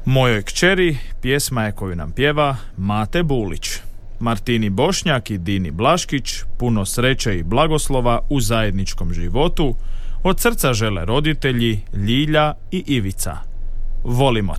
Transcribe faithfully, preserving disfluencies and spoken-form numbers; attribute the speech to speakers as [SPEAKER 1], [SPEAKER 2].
[SPEAKER 1] Mojoj kćeri pjesma je koju nam pjeva Mate Bulić. Martini Bošnjak i Dini Blaškić puno sreće i blagoslova u zajedničkom životu od srca žele roditelji Ljilja i Ivica. Volimo te.